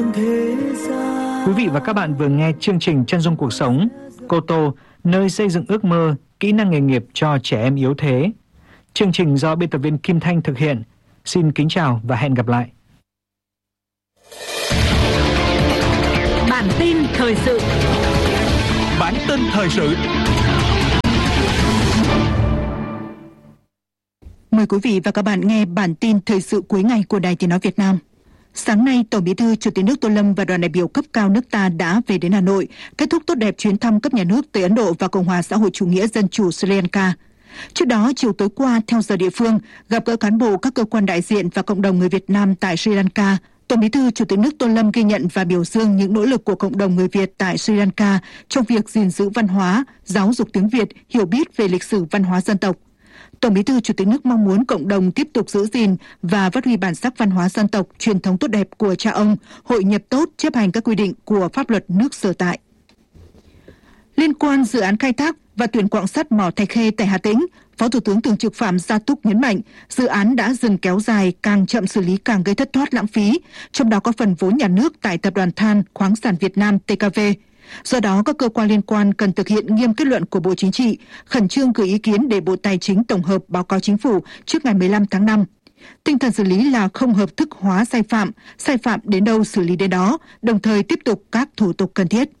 Quý vị và các bạn vừa nghe chương trình Chân dung cuộc sống, Cô Tô, nơi xây dựng ước mơ, kỹ năng nghề nghiệp cho trẻ em yếu thế. Chương trình do biên tập viên Kim Thanh thực hiện. Xin kính chào và hẹn gặp lại. Bản tin thời sự. Bản tin thời sự. Mời quý vị và các bạn nghe bản tin thời sự cuối ngày của Đài Tiếng nói Việt Nam. Sáng nay, Tổng Bí thư Chủ tịch nước Tô Lâm và đoàn đại biểu cấp cao nước ta đã về đến Hà Nội, kết thúc tốt đẹp chuyến thăm cấp nhà nước tới Ấn Độ và Cộng hòa xã hội chủ nghĩa dân chủ Sri Lanka. Trước đó, chiều tối qua, theo giờ địa phương, gặp gỡ cán bộ các cơ quan đại diện và cộng đồng người Việt Nam tại Sri Lanka, Tổng Bí thư Chủ tịch nước Tô Lâm ghi nhận và biểu dương những nỗ lực của cộng đồng người Việt tại Sri Lanka trong việc gìn giữ văn hóa, giáo dục tiếng Việt, hiểu biết về lịch sử văn hóa dân tộc. Tổng Bí thư Chủ tịch nước mong muốn cộng đồng tiếp tục giữ gìn và phát huy bản sắc văn hóa dân tộc, truyền thống tốt đẹp của cha ông, hội nhập tốt, chấp hành các quy định của pháp luật nước sở tại. Liên quan dự án khai thác và tuyển quặng sắt mỏ Thạch Khê tại Hà Tĩnh, Phó Thủ tướng Thường trực Phạm Gia Túc nhấn mạnh, dự án đã dừng kéo dài, càng chậm xử lý càng gây thất thoát lãng phí, trong đó có phần vốn nhà nước tại Tập đoàn Than khoáng sản Việt Nam TKV. Do đó, các cơ quan liên quan cần thực hiện nghiêm kết luận của Bộ Chính trị, khẩn trương gửi ý kiến để Bộ Tài chính tổng hợp báo cáo Chính phủ trước ngày 15 tháng 5. Tinh thần xử lý là không hợp thức hóa sai phạm đến đâu xử lý đến đó, đồng thời tiếp tục các thủ tục cần thiết.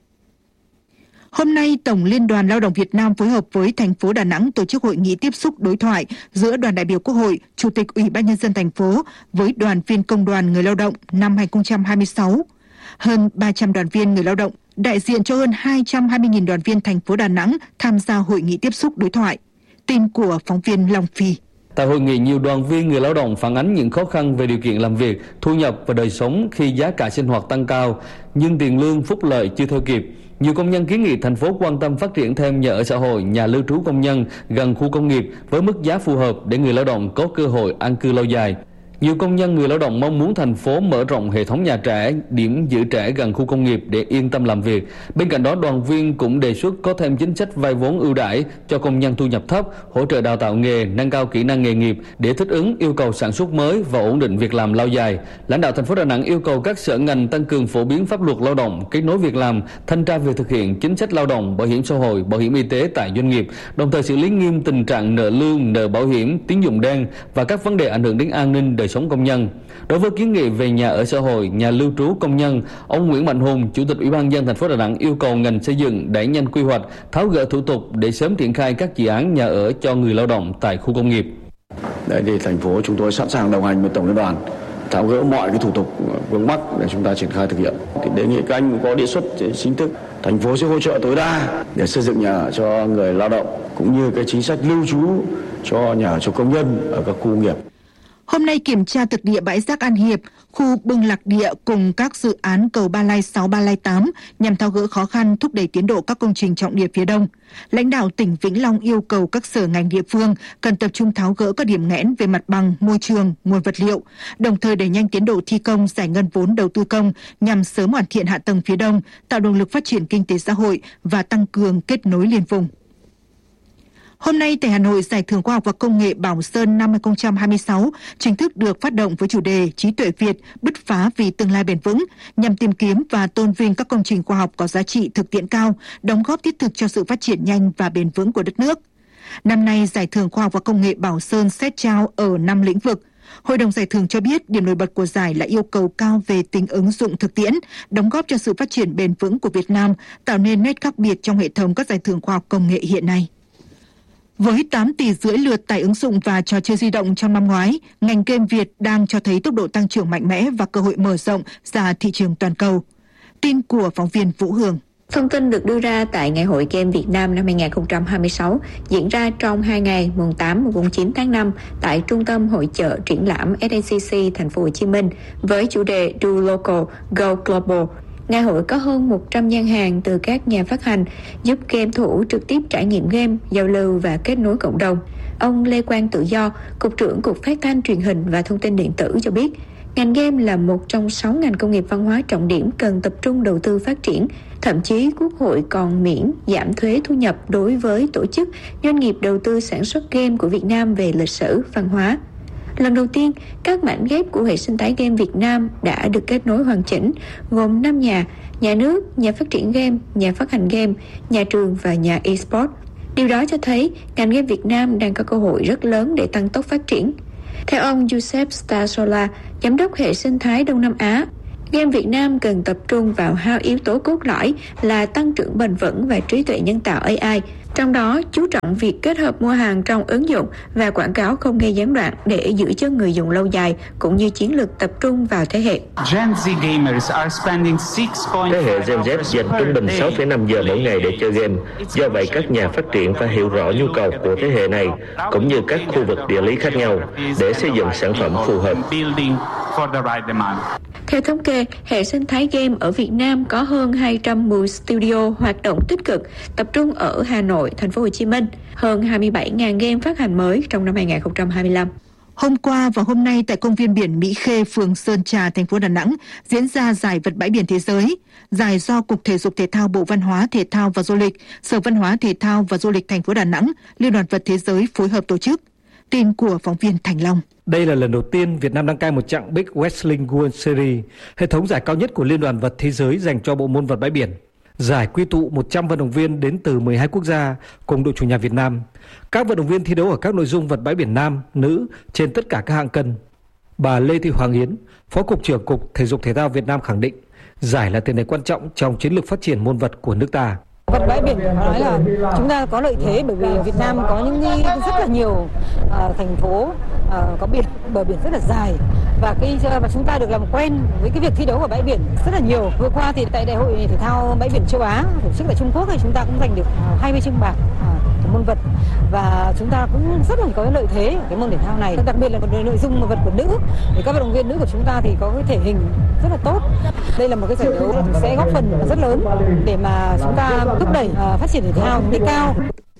Hôm nay, Tổng Liên đoàn Lao động Việt Nam phối hợp với thành phố Đà Nẵng tổ chức hội nghị tiếp xúc đối thoại giữa đoàn đại biểu Quốc hội, Chủ tịch Ủy ban Nhân dân thành phố với đoàn viên công đoàn người lao động năm 2026. Hơn 300 đoàn viên người lao động, đại diện cho hơn 220.000 đoàn viên thành phố Đà Nẵng tham gia hội nghị tiếp xúc đối thoại. Tin của phóng viên Long Phi. Tại hội nghị, nhiều đoàn viên người lao động phản ánh những khó khăn về điều kiện làm việc, thu nhập và đời sống khi giá cả sinh hoạt tăng cao, nhưng tiền lương phúc lợi chưa theo kịp. Nhiều công nhân kiến nghị thành phố quan tâm phát triển thêm nhà ở xã hội, nhà lưu trú công nhân gần khu công nghiệp với mức giá phù hợp để người lao động có cơ hội an cư lâu dài. Nhiều công nhân người lao động mong muốn thành phố mở rộng hệ thống nhà trẻ, điểm giữ trẻ gần khu công nghiệp để yên tâm làm việc. Bên cạnh đó, đoàn viên cũng đề xuất có thêm chính sách vay vốn ưu đãi cho công nhân thu nhập thấp, hỗ trợ đào tạo nghề, nâng cao kỹ năng nghề nghiệp để thích ứng yêu cầu sản xuất mới và ổn định việc làm lâu dài. Lãnh đạo thành phố Đà Nẵng yêu cầu các sở ngành tăng cường phổ biến pháp luật lao động, kết nối việc làm, thanh tra việc thực hiện chính sách lao động, bảo hiểm xã hội, bảo hiểm y tế tại doanh nghiệp, đồng thời xử lý nghiêm tình trạng nợ lương, nợ bảo hiểm, tín dụng đen và các vấn đề ảnh hưởng đến an ninh đời sống công nhân. Đối với kiến nghị về nhà ở xã hội, nhà lưu trú công nhân, ông Nguyễn Mạnh Hùng, Chủ tịch Ủy ban nhân dân thành phố Đà Nẵng yêu cầu ngành xây dựng đẩy nhanh quy hoạch, tháo gỡ thủ tục để sớm triển khai các dự án nhà ở cho người lao động tại khu công nghiệp. Đấy thì thành phố chúng tôi sẵn sàng đồng hành với tổng liên đoàn tháo gỡ mọi cái thủ tục vướng mắc để chúng ta triển khai thực hiện. Thì đề nghị các anh có đề xuất chính thức, thành phố sẽ hỗ trợ tối đa để xây dựng nhà ở cho người lao động cũng như cái chính sách lưu trú cho nhà ở cho công nhân ở các khu công nghiệp. Hôm nay kiểm tra thực địa bãi rác An Hiệp, khu Bưng Lạc Địa cùng các dự án cầu Ba Lai 6, Ba Lai 8 nhằm tháo gỡ khó khăn thúc đẩy tiến độ các công trình trọng điểm phía Đông. Lãnh đạo tỉnh Vĩnh Long yêu cầu các sở ngành địa phương cần tập trung tháo gỡ các điểm nghẽn về mặt bằng, môi trường, nguồn vật liệu, đồng thời đẩy nhanh tiến độ thi công, giải ngân vốn đầu tư công nhằm sớm hoàn thiện hạ tầng phía Đông, tạo động lực phát triển kinh tế xã hội và tăng cường kết nối liên vùng. Hôm nay tại Hà Nội, Giải thưởng Khoa học và Công nghệ Bảo Sơn năm 2026 chính thức được phát động với chủ đề Trí tuệ Việt bứt phá vì tương lai bền vững, nhằm tìm kiếm và tôn vinh các công trình khoa học có giá trị thực tiễn cao, đóng góp thiết thực cho sự phát triển nhanh và bền vững của đất nước. Năm nay, Giải thưởng Khoa học và Công nghệ Bảo Sơn xét trao ở 5 lĩnh vực. Hội đồng giải thưởng cho biết điểm nổi bật của giải là yêu cầu cao về tính ứng dụng thực tiễn, đóng góp cho sự phát triển bền vững của Việt Nam, tạo nên nét khác biệt trong hệ thống các giải thưởng khoa học công nghệ hiện nay. Với 8,5 tỷ lượt tải ứng dụng và trò chơi di động trong năm ngoái, ngành game Việt đang cho thấy tốc độ tăng trưởng mạnh mẽ và cơ hội mở rộng ra thị trường toàn cầu. Tin của phóng viên Vũ Hường. Thông tin được đưa ra tại Ngày hội Game Việt Nam năm 2026 diễn ra trong 2 ngày mùng 8 và mùng 9 tháng 5 tại Trung tâm Hội chợ Triển lãm SNCC Thành phố Hồ Chí Minh với chủ đề Do Local, Go Global. Ngày hội có hơn 100 gian hàng từ các nhà phát hành, giúp game thủ trực tiếp trải nghiệm game, giao lưu và kết nối cộng đồng. Ông Lê Quang Tự Do, Cục trưởng Cục Phát thanh Truyền hình và Thông tin Điện tử cho biết, ngành game là một trong 6 ngành công nghiệp văn hóa trọng điểm cần tập trung đầu tư phát triển. Thậm chí Quốc hội còn miễn giảm thuế thu nhập đối với tổ chức, doanh nghiệp đầu tư sản xuất game của Việt Nam về lịch sử, văn hóa. Lần đầu tiên, các mảnh ghép của hệ sinh thái game Việt Nam đã được kết nối hoàn chỉnh, gồm 5 nhà nước, nhà phát triển game, nhà phát hành game, nhà trường và nhà eSports. Điều đó cho thấy ngành game Việt Nam đang có cơ hội rất lớn để tăng tốc phát triển. Theo ông Joseph Stasola, giám đốc hệ sinh thái Đông Nam Á, game Việt Nam cần tập trung vào hai yếu tố cốt lõi là tăng trưởng bền vững và trí tuệ nhân tạo AI, trong đó chú trọng việc kết hợp mua hàng trong ứng dụng và quảng cáo không gây gián đoạn để giữ chân người dùng lâu dài, cũng như chiến lược tập trung vào thế hệ. Thế hệ Gen Z dành trung bình 6,5 giờ mỗi ngày để chơi game. Do vậy, các nhà phát triển phải hiểu rõ nhu cầu của thế hệ này, cũng như các khu vực địa lý khác nhau, để xây dựng sản phẩm phù hợp. Theo thống kê, hệ sinh thái game ở Việt Nam có hơn 210 studio hoạt động tích cực, tập trung ở Hà Nội, Thành phố Hồ Chí Minh, hơn 27.000 game phát hành mới trong năm 2025. Hôm qua và hôm nay tại công viên biển Mỹ Khê, phường Sơn Trà, thành phố Đà Nẵng diễn ra giải vật bãi biển thế giới. Giải do Cục Thể dục Thể thao, Bộ Văn hóa, Thể thao và Du lịch, Sở Văn hóa, Thể thao và Du lịch thành phố Đà Nẵng, Liên đoàn vật thế giới phối hợp tổ chức. Tin của phóng viên Thành Long. Đây là lần đầu tiên Việt Nam đăng cai một chặng Big Wrestling World Series, hệ thống giải cao nhất của Liên đoàn vật thế giới dành cho bộ môn vật bãi biển. Giải quy tụ 100 vận động viên đến từ 12 quốc gia cùng đội chủ nhà Việt Nam. Các vận động viên thi đấu ở các nội dung vật bãi biển nam, nữ trên tất cả các hạng cân. Bà Lê Thị Hoàng Yến, Phó Cục trưởng Cục Thể dục Thể thao Việt Nam khẳng định, giải là tiền đề quan trọng trong chiến lược phát triển môn vật của nước ta. Vật bãi biển nói là chúng ta có lợi thế bởi vì Việt Nam có những rất là nhiều thành phố có bờ biển rất là dài và chúng ta được làm quen với cái việc thi đấu ở bãi biển rất là nhiều. Vừa qua thì tại Đại hội Thể thao bãi biển châu Á tổ chức tại Trung Quốc thì chúng ta cũng giành được 2 huy chương bạc của môn vật và chúng ta cũng rất là có lợi thế ở cái môn thể thao này, đặc biệt là nội dung vật của nữ thì các vận động viên nữ của chúng ta thì có cái thể hình rất là tốt. Đây là một cái giải đấu sẽ góp phần rất lớn để mà chúng ta thúc đẩy phát triển thể thao lên cao.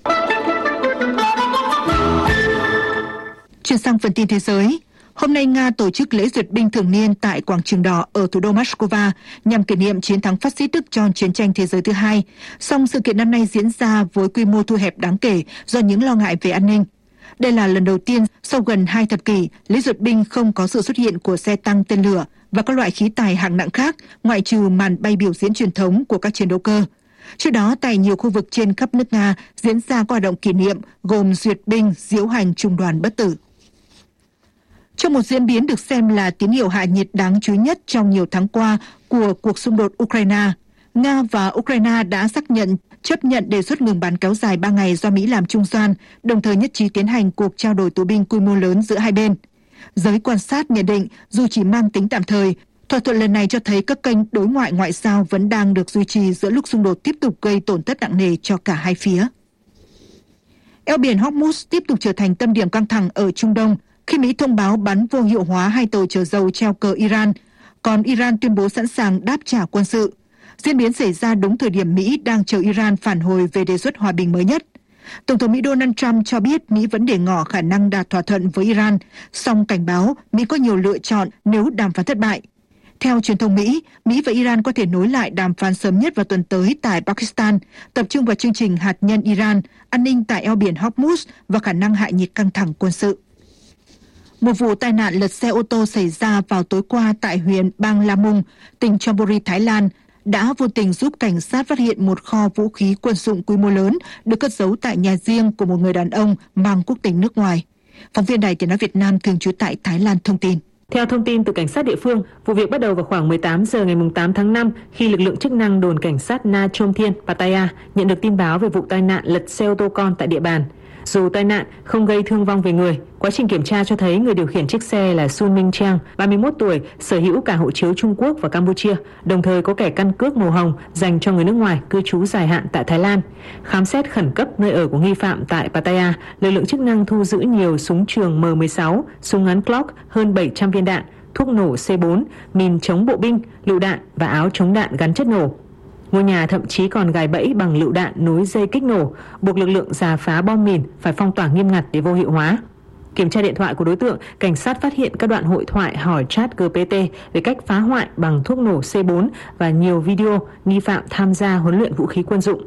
Chuyển sang phần tin thế giới. Hôm nay Nga tổ chức lễ duyệt binh thường niên tại Quảng trường Đỏ ở thủ đô Moscow nhằm kỷ niệm chiến thắng phát xít Đức trong chiến tranh thế giới thứ hai. Song sự kiện năm nay diễn ra với quy mô thu hẹp đáng kể do những lo ngại về an ninh. Đây là lần đầu tiên sau gần 2 thập kỷ, lễ duyệt binh không có sự xuất hiện của xe tăng, tên lửa và các loại khí tài hạng nặng khác, ngoại trừ màn bay biểu diễn truyền thống của các chiến đấu cơ. Trước đó, tại nhiều khu vực trên khắp nước Nga diễn ra các hoạt động kỷ niệm gồm duyệt binh, diễu hành trung đoàn bất tử. Trong một diễn biến được xem là tín hiệu hạ nhiệt đáng chú ý nhất trong nhiều tháng qua của cuộc xung đột Ukraine, Nga và Ukraine đã chấp nhận đề xuất ngừng bắn kéo dài 3 ngày do Mỹ làm trung gian, đồng thời nhất trí tiến hành cuộc trao đổi tù binh quy mô lớn giữa hai bên. Giới quan sát nhận định dù chỉ mang tính tạm thời, thỏa thuận lần này cho thấy các kênh đối ngoại ngoại giao vẫn đang được duy trì giữa lúc xung đột tiếp tục gây tổn thất nặng nề cho cả hai phía. Eo biển Hormuz tiếp tục trở thành tâm điểm căng thẳng ở Trung Đông khi Mỹ thông báo bắn vô hiệu hóa 2 tàu chở dầu treo cờ Iran, còn Iran tuyên bố sẵn sàng đáp trả quân sự. Diễn biến xảy ra đúng thời điểm Mỹ đang chờ Iran phản hồi về đề xuất hòa bình mới nhất. Tổng thống Mỹ Donald Trump cho biết Mỹ vẫn để ngỏ khả năng đạt thỏa thuận với Iran, song cảnh báo Mỹ có nhiều lựa chọn nếu đàm phán thất bại. Theo truyền thông Mỹ, Mỹ và Iran có thể nối lại đàm phán sớm nhất vào tuần tới tại Pakistan, tập trung vào chương trình hạt nhân Iran, an ninh tại eo biển Hormuz và khả năng hạ nhiệt căng thẳng quân sự. Một vụ tai nạn lật xe ô tô xảy ra vào tối qua tại huyện Bang Lamung, tỉnh Chonburi, Thái Lan, đã vô tình giúp cảnh sát phát hiện một kho vũ khí quân dụng quy mô lớn được cất giấu tại nhà riêng của một người đàn ông mang quốc tịch nước ngoài. Phóng viên Đài Tiếng nói Việt Nam thường trú tại Thái Lan thông tin. Theo thông tin từ cảnh sát địa phương, vụ việc bắt đầu vào khoảng 18 giờ ngày 8 tháng 5 khi lực lượng chức năng đồn cảnh sát Na Chom Thiên, Pattaya nhận được tin báo về vụ tai nạn lật xe ô tô con tại địa bàn. Dù tai nạn không gây thương vong về người, quá trình kiểm tra cho thấy người điều khiển chiếc xe là Sun Minh Chang, 31 tuổi, sở hữu cả hộ chiếu Trung Quốc và Campuchia, đồng thời có thẻ căn cước màu hồng dành cho người nước ngoài cư trú dài hạn tại Thái Lan. Khám xét khẩn cấp nơi ở của nghi phạm tại Pattaya, lực lượng chức năng thu giữ nhiều súng trường M16, súng ngắn Glock, hơn 700 viên đạn, thuốc nổ C4, mìn chống bộ binh, lựu đạn và áo chống đạn gắn chất nổ. Ngôi nhà thậm chí còn gài bẫy bằng lựu đạn nối dây kích nổ, buộc lực lượng rà phá bom mìn phải phong tỏa nghiêm ngặt để vô hiệu hóa. Kiểm tra điện thoại của đối tượng, cảnh sát phát hiện các đoạn hội thoại hỏi chat GPT về cách phá hoại bằng thuốc nổ C4 và nhiều video nghi phạm tham gia huấn luyện vũ khí quân dụng.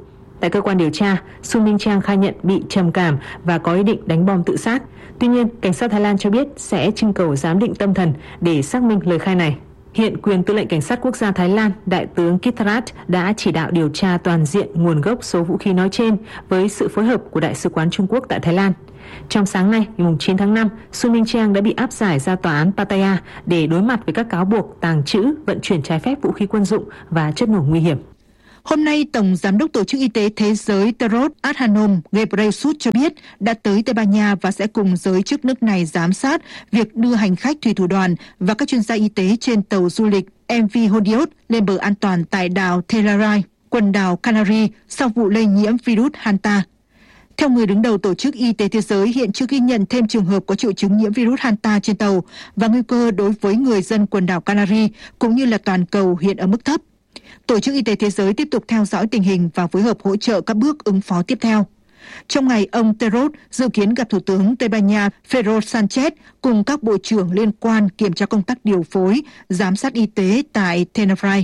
Tại cơ quan điều tra, Sun Minh Trang khai nhận bị trầm cảm và có ý định đánh bom tự sát. Tuy nhiên, cảnh sát Thái Lan cho biết sẽ trưng cầu giám định tâm thần để xác minh lời khai này. Hiện quyền tư lệnh cảnh sát quốc gia Thái Lan, Đại tướng Kitharat đã chỉ đạo điều tra toàn diện nguồn gốc số vũ khí nói trên với sự phối hợp của Đại sứ quán Trung Quốc tại Thái Lan. Trong sáng nay, ngày 9 tháng 5, Sun Minh Trang đã bị áp giải ra tòa án Pattaya để đối mặt với các cáo buộc tàng trữ, vận chuyển trái phép vũ khí quân dụng và chất nổ nguy hiểm. Hôm nay, Tổng Giám đốc Tổ chức Y tế Thế giới Tedros Adhanom Ghebreyesus cho biết đã tới Tây Ban Nha và sẽ cùng giới chức nước này giám sát việc đưa hành khách thủy thủ đoàn và các chuyên gia y tế trên tàu du lịch MV Hodiot lên bờ an toàn tại đảo Tenerife, quần đảo Canary sau vụ lây nhiễm virus Hanta. Theo người đứng đầu Tổ chức Y tế Thế giới, hiện chưa ghi nhận thêm trường hợp có triệu chứng nhiễm virus Hanta trên tàu và nguy cơ đối với người dân quần đảo Canary cũng như là toàn cầu hiện ở mức thấp. Tổ chức Y tế Thế giới tiếp tục theo dõi tình hình và phối hợp hỗ trợ các bước ứng phó tiếp theo. Trong ngày, ông Tedros dự kiến gặp Thủ tướng Tây Ban Nha Pedro Sanchez cùng các bộ trưởng liên quan kiểm tra công tác điều phối, giám sát y tế tại Tenerife.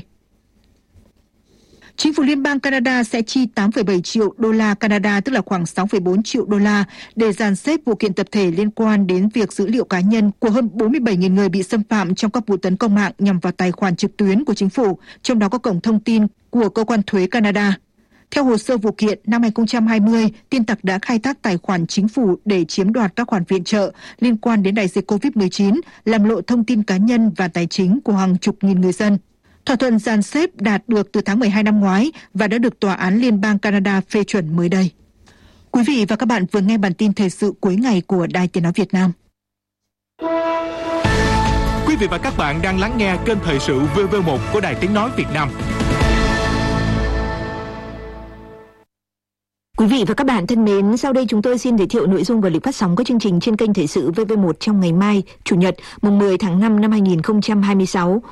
Chính phủ Liên bang Canada sẽ chi 8,7 triệu đô la Canada, tức là khoảng 6,4 triệu đô la, để dàn xếp vụ kiện tập thể liên quan đến việc dữ liệu cá nhân của hơn 47.000 người bị xâm phạm trong các vụ tấn công mạng nhằm vào tài khoản trực tuyến của chính phủ, trong đó có cổng thông tin của cơ quan thuế Canada. Theo hồ sơ vụ kiện, năm 2020, tin tặc đã khai thác tài khoản chính phủ để chiếm đoạt các khoản viện trợ liên quan đến đại dịch COVID-19, làm lộ thông tin cá nhân và tài chính của hàng chục nghìn người dân. Thỏa thuận dàn xếp đạt được từ tháng 12 năm ngoái và đã được Tòa án Liên bang Canada phê chuẩn mới đây. Quý vị và các bạn vừa nghe bản tin thời sự cuối ngày của Đài Tiếng nói Việt Nam. Quý vị và các bạn đang lắng nghe kênh thời sự VV1 của Đài Tiếng nói Việt Nam. Quý vị và các bạn thân mến, sau đây chúng tôi xin giới thiệu nội dung và lịch phát sóng các chương trình trên kênh thời sự VV1 trong ngày mai, Chủ nhật, mùng 10 tháng 5 năm 2026.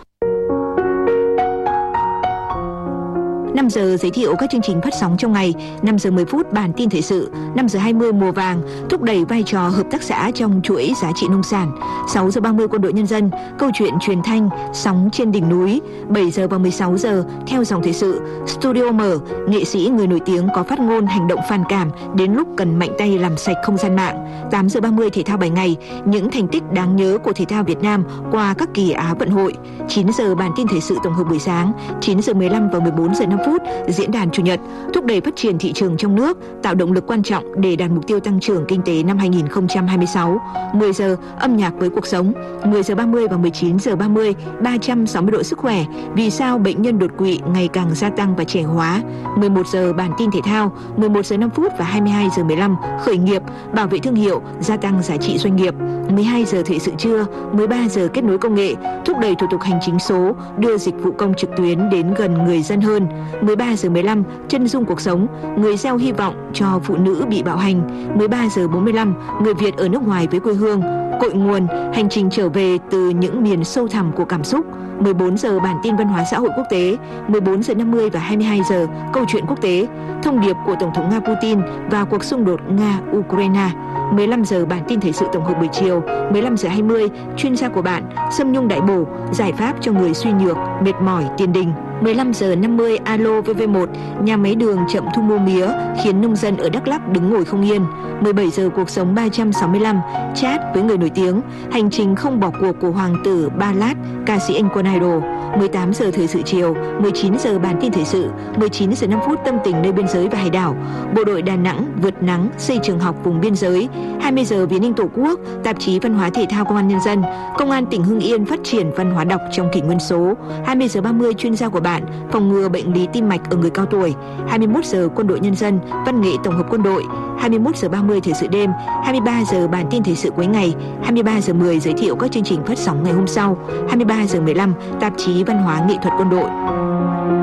5 giờ giới thiệu các chương trình phát sóng trong ngày, 5 giờ 10 phút bản tin thời sự, 5 giờ 20 mùa vàng, thúc đẩy vai trò hợp tác xã trong chuỗi giá trị nông sản, 6 giờ 30 quân đội nhân dân, câu chuyện truyền thanh, sóng trên đỉnh núi, 7 giờ và 16 giờ theo dòng thời sự, studio mở, nghệ sĩ người nổi tiếng có phát ngôn hành động phản cảm đến lúc cần mạnh tay làm sạch không gian mạng, 8 giờ 30 thể thao 7 ngày, những thành tích đáng nhớ của thể thao Việt Nam qua các kỳ Á vận hội, 9 giờ bản tin thời sự tổng hợp buổi sáng, 9 giờ 15 và 14 giờ 5 phút diễn đàn chủ nhật, thúc đẩy phát triển thị trường trong nước, tạo động lực quan trọng để đạt mục tiêu tăng trưởng kinh tế năm 2026. 10 giờ âm nhạc với cuộc sống, 10 giờ 30 và 19 giờ 30 360 độ sức khỏe, vì sao bệnh nhân đột quỵ ngày càng gia tăng và trẻ hóa. 11 giờ bản tin thể thao, 11 giờ 5 phút và 22 giờ 15 khởi nghiệp, bảo vệ thương hiệu, gia tăng giá trị doanh nghiệp. 12 giờ thời sự trưa, 13 giờ kết nối công nghệ, thúc đẩy thủ tục hành chính số, đưa dịch vụ công trực tuyến đến gần người dân hơn. 13 giờ 15 chân dung cuộc sống, người gieo hy vọng cho phụ nữ bị bạo hành. 13 giờ 45 người Việt ở nước ngoài với quê hương, cội nguồn, hành trình trở về từ những miền sâu thẳm của cảm xúc. 14 giờ bản tin văn hóa xã hội quốc tế, 14 giờ 50 và 22 giờ câu chuyện quốc tế, thông điệp của Tổng thống Nga Putin và cuộc xung đột Nga-Ukraine. 15 giờ bản tin thời sự tổng hợp buổi chiều, 15 giờ 20 chuyên gia của bạn, Sâm Nhung Đại Bổ, giải pháp cho người suy nhược, mệt mỏi, tiền đình. 15 giờ 50 alo VV1, nhà máy đường chậm thu mua mía khiến nông dân ở Đắk Lắk đứng ngồi không yên. 17 giờ cuộc sống 365, chat với người nổi tiếng, hành trình không bỏ cuộc của hoàng tử Ba Lát, ca sĩ Anh Quân Idol. 18 giờ thời sự chiều, 19 giờ bản tin thời sự, 19 giờ 5 phút tâm tình nơi biên giới và hải đảo. Bộ đội Đà Nẵng vượt nắng xây trường học vùng biên giới. 20 giờ Viếng Ninh Tổ quốc, tạp chí Văn hóa Thể thao Công an Nhân dân. Công an tỉnh Hưng Yên phát triển văn hóa đọc trong kỷ nguyên số. 20 giờ 30 chuyên gia của bạn, phòng ngừa bệnh lý tim mạch ở người cao tuổi. 21 giờ Quân đội Nhân dân, văn nghệ tổng hợp quân đội. 21 giờ 30 thời sự đêm, 23 giờ bản tin thời sự cuối ngày, 23 giờ 10 giới thiệu các chương trình phát sóng ngày hôm sau, 23 giờ 15 tạp chí Văn hóa nghệ thuật quân đội.